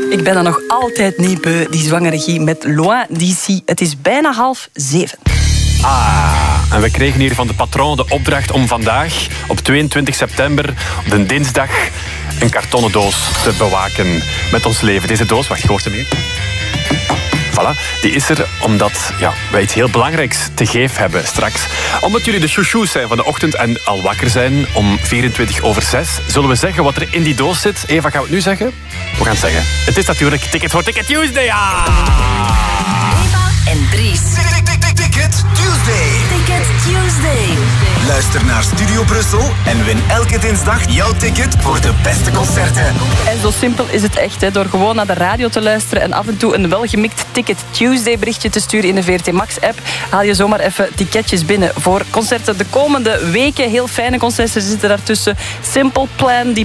Ik ben er nog altijd niet beu, die zwangere Guy met Loin d'ici. Het is bijna 6:30. En we kregen hier van de patron de opdracht om vandaag, op 22 september, op de dinsdag, een kartonnen doos te bewaken met ons leven. Deze doos, wacht, je hoort hem hier. Voilà, die is er omdat wij iets heel belangrijks te geven hebben straks. Omdat jullie de chouchous zijn van de ochtend en al wakker zijn om 6:24, zullen we zeggen wat er in die doos zit. Eva, gaan we het nu zeggen? We gaan het zeggen. Het is natuurlijk Ticket voor Ticket Tuesday. Ja! Eva en Dries. Ticket Tuesday. Ticket Tuesday. Luister naar Studio Brussel en win elke dinsdag jouw ticket voor de beste concerten. En zo simpel is het echt, door gewoon naar de radio te luisteren en af en toe een welgemikt Ticket Tuesday berichtje te sturen in de VRT Max app. Haal je zomaar even ticketjes binnen voor concerten de komende weken. Heel fijne concerten zitten daartussen. Simple Plan, die